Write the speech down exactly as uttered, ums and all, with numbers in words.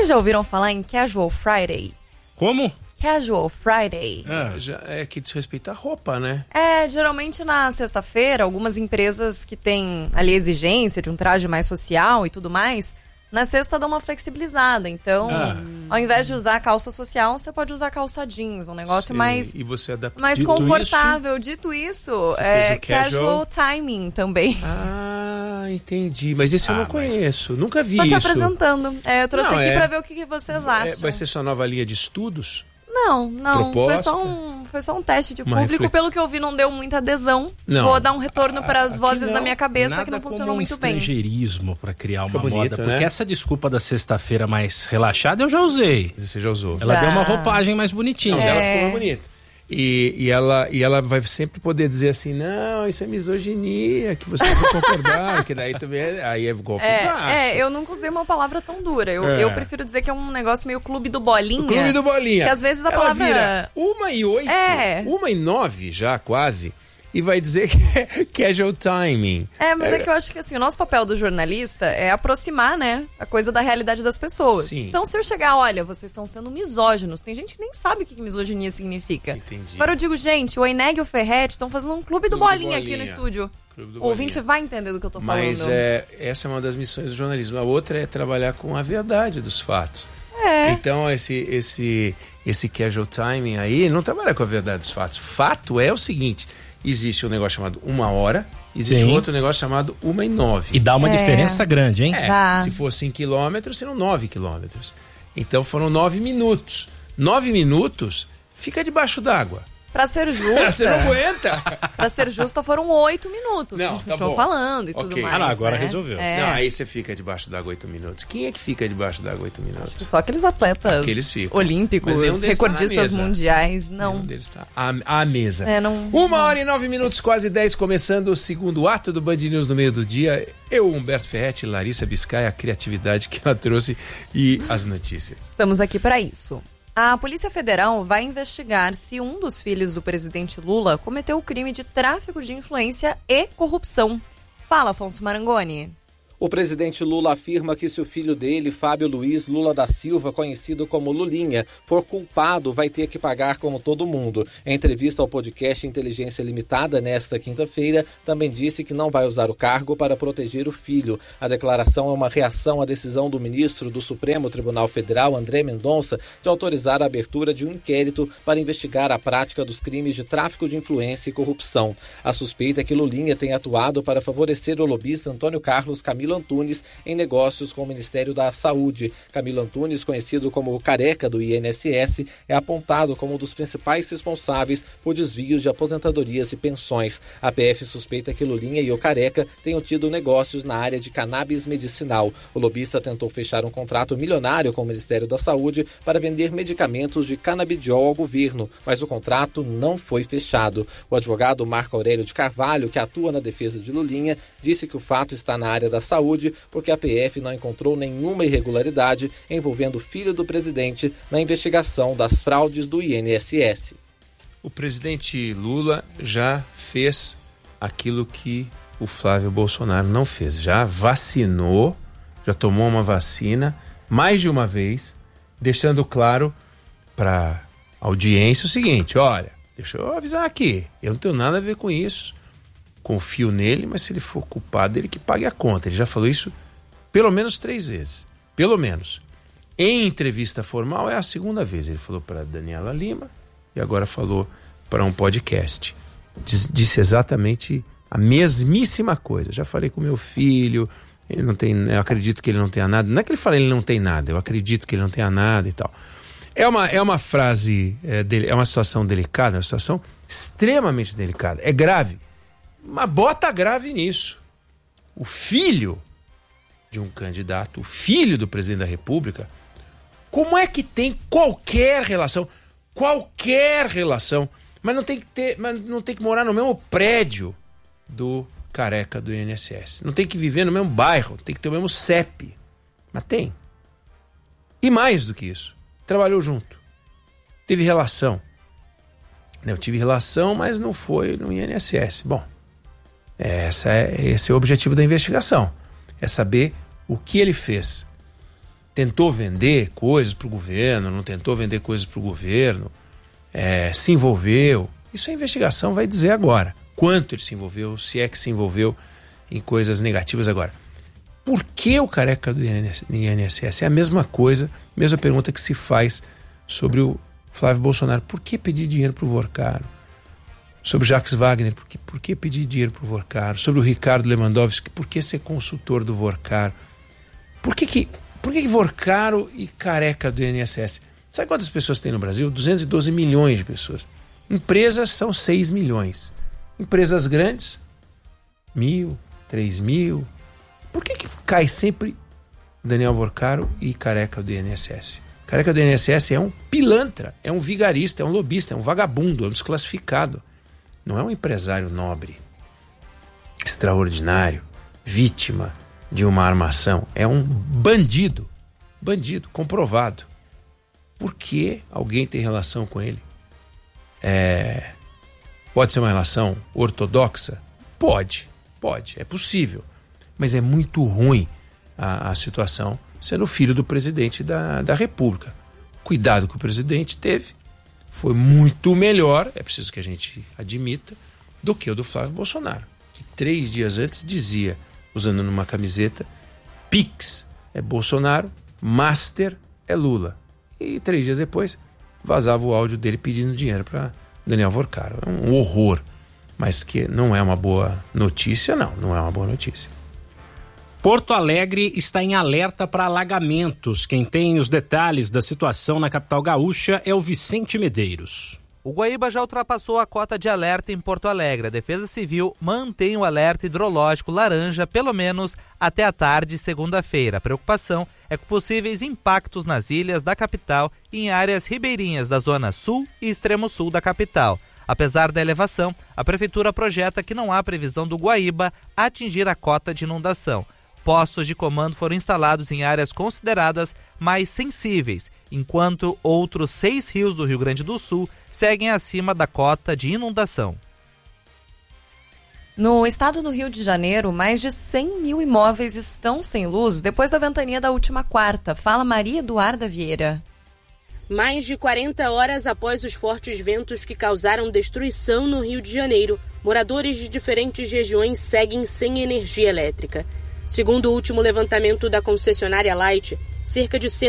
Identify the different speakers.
Speaker 1: já ouviram falar em Casual Friday?
Speaker 2: Como?
Speaker 1: Casual Friday.
Speaker 3: É, já é que diz respeito à roupa, né?
Speaker 1: É, geralmente na sexta-feira, algumas empresas que têm ali exigência de um traje mais social e tudo mais, na sexta dão uma flexibilizada. Então,
Speaker 2: Ah.
Speaker 1: ao invés de usar calça social, você pode usar calça jeans, um negócio
Speaker 3: Sei,
Speaker 1: mais,
Speaker 3: E você adapta.
Speaker 1: mais
Speaker 2: Dito
Speaker 1: confortável. Dito isso,
Speaker 3: Você
Speaker 1: é
Speaker 3: fez o casual.
Speaker 1: casual timing também.
Speaker 3: Ah, entendi. Mas esse eu
Speaker 2: Ah,
Speaker 3: não
Speaker 2: mas-
Speaker 3: conheço. Nunca vi
Speaker 1: Tô te
Speaker 3: isso.
Speaker 1: apresentando. É, eu trouxe
Speaker 3: Não,
Speaker 1: aqui
Speaker 3: é-
Speaker 1: pra ver o que, que vocês
Speaker 3: É,
Speaker 1: acham.
Speaker 3: vai ser sua nova linha de estudos?
Speaker 1: Não, não. Foi
Speaker 3: Proposta?
Speaker 1: só, um, foi só um teste de
Speaker 3: Uma
Speaker 1: público.
Speaker 3: reflexão.
Speaker 1: Pelo que eu vi, não deu muita adesão.
Speaker 3: Não.
Speaker 1: Vou dar um retorno para as
Speaker 2: Aqui
Speaker 1: vozes
Speaker 2: não,
Speaker 1: da minha cabeça
Speaker 2: nada
Speaker 1: que não
Speaker 2: como
Speaker 1: funcionou
Speaker 2: um
Speaker 1: muito bem.
Speaker 2: estrangeirismo pra criar uma
Speaker 3: Fica bonito,
Speaker 2: moda.
Speaker 3: né?
Speaker 2: Porque essa desculpa da sexta-feira mais relaxada eu já usei.
Speaker 3: Você já usou?
Speaker 2: Ela
Speaker 1: Já.
Speaker 2: deu uma roupagem mais bonitinha.
Speaker 3: Não, dela
Speaker 1: É.
Speaker 3: ficou mais bonita. E, e, ela, e ela vai sempre poder dizer assim, não, isso é misoginia, que você não vai concordar, que daí também é, aí é golpe baixo.
Speaker 1: É, é, eu nunca usei uma palavra tão dura. Eu,
Speaker 3: É.
Speaker 1: eu prefiro dizer que é um negócio meio clube do bolinha.
Speaker 3: O Clube do Bolinha.
Speaker 1: Que às vezes a
Speaker 3: Ela
Speaker 1: palavra...
Speaker 3: vira uma e oito,
Speaker 1: É.
Speaker 3: uma e nove já quase, e vai dizer que é casual timing.
Speaker 1: É, mas é. que eu acho que assim, o nosso papel do jornalista é aproximar, né, a coisa da realidade das pessoas.
Speaker 3: Sim.
Speaker 1: Então, se eu chegar, olha, vocês estão sendo misóginos, tem gente que nem sabe o que que misoginia significa.
Speaker 3: Entendi.
Speaker 1: Agora eu digo, gente, o Eneg e o Ferretti estão fazendo um clube do
Speaker 3: Clube do
Speaker 1: bolinha aqui no
Speaker 3: Bolinha.
Speaker 1: estúdio.
Speaker 3: Clube do
Speaker 1: O ouvinte
Speaker 3: Bolinha.
Speaker 1: vai entender do que eu tô falando.
Speaker 3: Mas é, essa é uma das missões do jornalismo. A outra é trabalhar com a verdade dos fatos.
Speaker 1: É.
Speaker 3: Então, esse, esse, esse casual timing aí não trabalha com a verdade dos fatos. Fato é o seguinte: existe um negócio chamado uma hora, existe
Speaker 2: Sim.
Speaker 3: um outro negócio chamado uma e nove.
Speaker 2: E dá uma
Speaker 1: É.
Speaker 2: diferença grande, hein?
Speaker 3: É,
Speaker 1: Tá.
Speaker 3: se for cinco quilômetros, serão nove quilômetros. Então foram nove minutos. Nove minutos fica debaixo d'água.
Speaker 1: Pra ser justa,
Speaker 3: Você não aguenta.
Speaker 1: pra ser justa, foram oito minutos.
Speaker 3: Não,
Speaker 1: a gente
Speaker 3: tá
Speaker 1: continuou
Speaker 3: bom.
Speaker 1: falando e tudo
Speaker 3: Ok.
Speaker 1: mais.
Speaker 2: Ah, não, agora
Speaker 1: né?
Speaker 2: resolveu.
Speaker 1: É.
Speaker 3: Não, aí você fica debaixo d'água oito minutos. Quem é que fica debaixo d'água oito minutos?
Speaker 1: Só aqueles atletas
Speaker 3: Aqueles ficam.
Speaker 1: olímpicos,
Speaker 3: Mas nenhum deles tá na
Speaker 1: recordistas
Speaker 3: mesa.
Speaker 1: mundiais,
Speaker 3: Nenhum
Speaker 1: não.
Speaker 3: deles tá à, à mesa.
Speaker 1: É, não-
Speaker 3: Uma hora e nove minutos, quase dez, começando o segundo ato do Band News no meio do dia. Eu, Humberto Ferretti, Larissa Biscay, a criatividade que ela trouxe e as notícias.
Speaker 1: Estamos aqui para isso. A Polícia Federal vai investigar se um dos filhos do presidente Lula cometeu o crime de tráfico de influência e corrupção. Fala, Afonso Marangoni.
Speaker 4: O presidente Lula afirma que se o filho dele, Fábio Luiz Lula da Silva, conhecido como Lulinha, for culpado, vai ter que pagar como todo mundo. Em entrevista ao podcast Inteligência Limitada, nesta quinta-feira, também disse que não vai usar o cargo para proteger o filho. A declaração é uma reação à decisão do ministro do Supremo Tribunal Federal, André Mendonça, de autorizar a abertura de um inquérito para investigar a prática dos crimes de tráfico de influência e corrupção. A suspeita é que Lulinha tem atuado para favorecer o lobista Antônio Carlos Camilo Antunes em negócios com o Ministério da Saúde. Camilo Antunes, conhecido como o Careca do I N S S, é apontado como um dos principais responsáveis por desvios de aposentadorias e pensões. A P F suspeita que Lulinha e o Careca tenham tido negócios na área de cannabis medicinal. O lobista tentou fechar um contrato milionário com o Ministério da Saúde para vender medicamentos de canabidiol ao governo, mas o contrato não foi fechado. O advogado Marco Aurélio de Carvalho, que atua na defesa de Lulinha, disse que o fato está na área da saúde porque a P F não encontrou nenhuma irregularidade envolvendo o filho do presidente na investigação das fraudes do I N S S.
Speaker 3: O presidente Lula já fez aquilo que o Flávio Bolsonaro não fez. Já vacinou, já tomou uma vacina mais de uma vez, deixando claro para a audiência o seguinte: olha, deixa eu avisar aqui, eu não tenho nada a ver com isso. Confio nele, mas se ele for culpado, ele que pague a conta. Ele já falou isso pelo menos três vezes. Pelo menos. Em entrevista formal é a segunda vez. Ele falou para Daniela Lima e agora falou para um podcast. Diz, disse exatamente a mesmíssima coisa. Já falei com meu filho, ele não tem, eu acredito que ele não tenha nada. Não é que ele fala ele não tem nada, eu acredito que ele não tenha nada e tal. É uma, é uma frase, é, dele, é uma situação delicada, é uma situação extremamente delicada. É grave. Mas bota grave nisso. O filho de um candidato, o filho do presidente da República, como é que tem qualquer relação, qualquer relação, mas não tem que ter, mas não tem que morar no mesmo prédio do Careca do I N S S. Não tem que viver no mesmo bairro, tem que ter o mesmo C E P. Mas tem. E mais do que isso, trabalhou junto. Teve relação. Eu tive relação, mas não foi no I N S S. Bom, Essa é, esse é o objetivo da investigação. É saber o que ele fez. tentou vender coisas para o governo, não tentou vender coisas para o governo, é, se envolveu. Isso a investigação vai dizer agora. Quanto ele se envolveu, se é que se envolveu em coisas negativas agora. Por que o careca do I N S S? É a mesma coisa, mesma pergunta que se faz sobre o Flávio Bolsonaro. Por que pedir dinheiro para o Vorcaro? Sobre o Jacques Wagner, por que, por que pedir dinheiro para o Vorcaro? Sobre o Ricardo Lewandowski, por que ser consultor do Vorcaro? Por que que, por que que Vorcaro e careca do I N S S? Sabe quantas pessoas tem no Brasil? duzentos e doze milhões de pessoas. Empresas são seis milhões. Empresas grandes, mil, três mil. Por que que cai sempre Daniel Vorcaro e careca do I N S S? Careca do I N S S é um pilantra, é um vigarista, é um lobista, é um vagabundo, é um desclassificado. Não é um empresário nobre, extraordinário, vítima de uma armação. É um bandido, bandido, comprovado. Por que alguém tem relação com ele? É... Pode ser uma relação ortodoxa? Pode, pode, é possível. Mas é muito ruim a, a situação sendo filho do presidente da, da República. O cuidado que o presidente teve foi muito melhor, é preciso que a gente admita, do que o do Flávio Bolsonaro, que três dias antes dizia, usando numa camiseta, Pix é Bolsonaro, Master é Lula. E três dias depois vazava o áudio dele pedindo dinheiro para Daniel Vorcaro. É um horror, mas que não é uma boa notícia, não, não é uma boa notícia.
Speaker 2: Porto Alegre está em alerta para alagamentos. Quem tem os detalhes da situação na capital gaúcha é o Vicente Medeiros.
Speaker 5: O Guaíba já ultrapassou a cota de alerta em Porto Alegre. A Defesa Civil mantém o alerta hidrológico laranja pelo menos até a tarde de segunda-feira. A preocupação é com possíveis impactos nas ilhas da capital e em áreas ribeirinhas da zona sul e extremo sul da capital. Apesar da elevação, a prefeitura projeta que não há previsão do Guaíba atingir a cota de inundação. Postos de comando foram instalados em áreas consideradas mais sensíveis, enquanto outros seis rios do Rio Grande do Sul seguem acima da cota de inundação.
Speaker 1: No estado do Rio de Janeiro, mais de cem mil imóveis estão sem luz depois da ventania da última quarta. Fala Maria Eduarda Vieira.
Speaker 6: Mais de quarenta horas após os fortes ventos que causaram destruição no Rio de Janeiro, moradores de diferentes regiões seguem sem energia elétrica. Segundo o último levantamento da concessionária Light, cerca de cento